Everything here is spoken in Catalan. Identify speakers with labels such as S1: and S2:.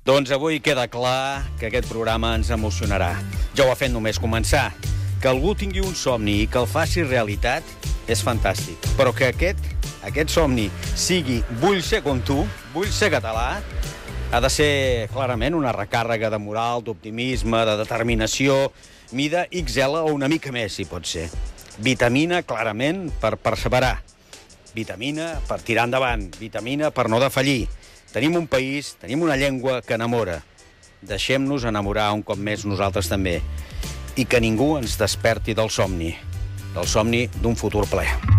S1: Doncs avui queda clar que aquest programa ens emocionarà. Ja ho ha fet només començar. Que algú tingui un somni i que el faci realitat és fantàstic. Però que aquest somni sigui vull ser com tu, vull ser català, ha de ser clarament una recàrrega de moral, d'optimisme, de determinació, mida XL o una mica més, si pot ser. Vitamina, clarament, per perseverar. Vitamina per tirar endavant. Vitamina per no defallir. Tenim un país, tenim una llengua que enamora. Deixem-nos enamorar un cop més nosaltres també. I que ningú ens desperti del somni d'un futur ple.